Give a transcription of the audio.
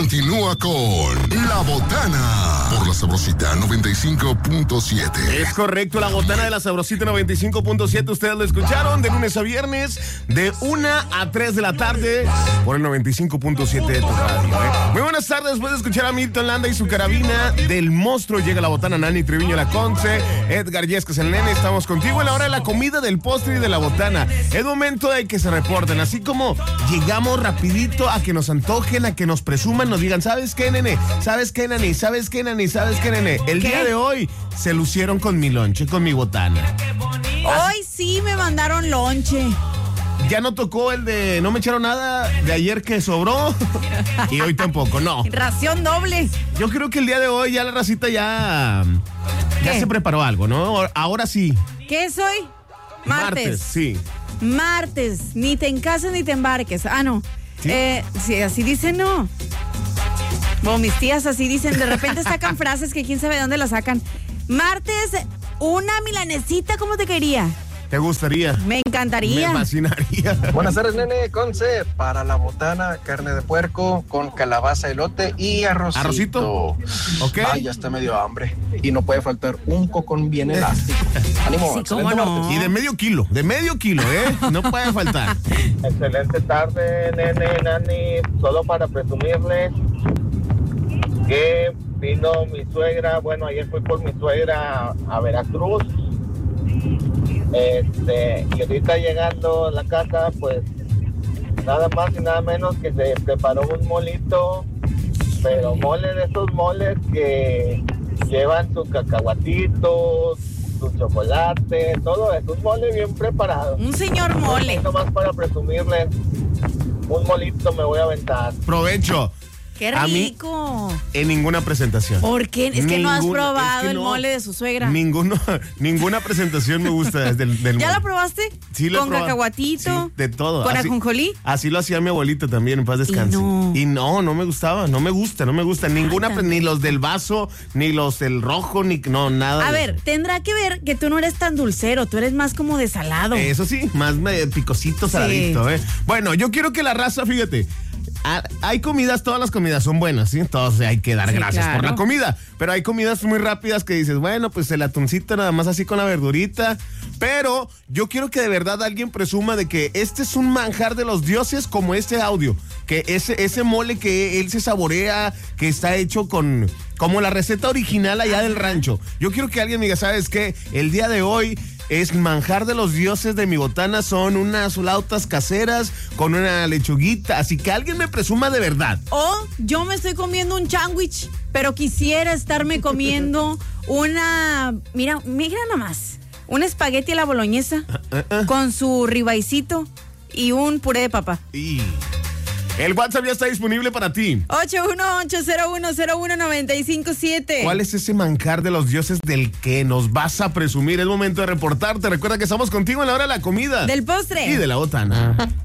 continúa con La Botana por La Sabrosita 95.7. Es correcto, La Botana de La Sabrosita 95.7. Ustedes lo escucharon de lunes a viernes, de 1 a 3 de la tarde, por el 95.7 de tu radio. Muy buenas tardes, después de escuchar a Milton Landa y su carabina del monstruo, llega La Botana, Nani Triviño, La Conce, Edgar Yescas, el nene. Estamos contigo en la hora de la comida, del postre y de La Botana. Es momento de que se reporten, así como llegamos rapidito a que nos antojen, a que nos presuman, nos digan, ¿sabes qué, nene? ¿Sabes qué, nani? ¿Sabes qué, nani? ¿Sabes qué, nene? El día de hoy se lucieron con mi lonche, con mi botana. Hoy sí me mandaron lonche. Ya no tocó el de no me echaron nada de ayer que sobró y hoy tampoco, no. Ración doble. Yo creo que el día de hoy ya la racita ya se preparó algo, ¿no? Ahora sí. ¿Qué es hoy? Martes. Sí. Martes. Ni te encases ni te embarques. Ah, no. ¿Sí? Sí, así dicen, no. Bueno, mis tías así dicen. De repente sacan frases que quién sabe de dónde las sacan. Martes, una milanesita, ¿cómo te quería? ¿Te gustaría? Me encantaría. Me fascinaría. Buenas tardes, nene, Conce. Para la botana, carne de puerco con calabaza, elote y arrocito. ¿Arrocito? Ok. Ay, ya está medio hambre. Y no puede faltar un cocón bien elástico. Ánimo, Sí, excelente cómo no. martes. Y de medio kilo, ¿eh? No puede faltar. Excelente tarde, nene, nani. Solo para presumirles que vino mi suegra. Bueno, ayer fui por mi suegra a Veracruz. Y ahorita llegando a la casa, pues nada más y nada menos que se preparó un molito, pero mole de esos moles que llevan sus cacahuatitos, su chocolate, todo eso, un mole bien preparado. Un señor mole. Nomás para presumirles, un molito me voy a aventar. Provecho. ¡Qué A mí, rico! En ninguna presentación. ¿Por qué? Es que no has probado es que el no. mole de su suegra. Ninguna presentación me gusta desde el del ¿Ya mole. la probaste? Sí, lo he ¿Con probado. cacahuatito? Sí, de todo. ¿Con Así- ajonjolí? Así lo hacía mi abuelita también, en paz descanse. Y no me gustaba, no me gusta. Ninguna, ni los del vaso, ni los del rojo, ni nada. A de ver, eso. tendrá que ver que tú no eres tan dulcero, tú eres más como de salado. Eso sí, más picosito, saladito, ¿eh? Bueno, yo quiero que la raza, fíjate, hay comidas, todas las comidas son buenas, ¿sí? Entonces hay que dar gracias por la comida. Pero hay comidas muy rápidas que dices, bueno, pues el atuncito nada más así con la verdurita. Pero yo quiero que de verdad alguien presuma de que este es un manjar de los dioses, como este audio. Que ese mole que él se saborea, que está hecho como la receta original allá del rancho. Yo quiero que alguien me diga, ¿sabes qué? El día de hoy es manjar de los dioses de mi botana, son unas flautas caseras con una lechuguita, así que alguien me presuma de verdad. O yo me estoy comiendo un sándwich, pero quisiera estarme comiendo mira nomás, un espagueti a la boloñesa con su ribaicito y un puré de papa. Y el WhatsApp ya está disponible para ti. 818010195.7. ¿Cuál es ese manjar de los dioses del que nos vas a presumir? Es momento de reportarte. Recuerda que estamos contigo en la hora de la comida. Del postre. Y de la botana.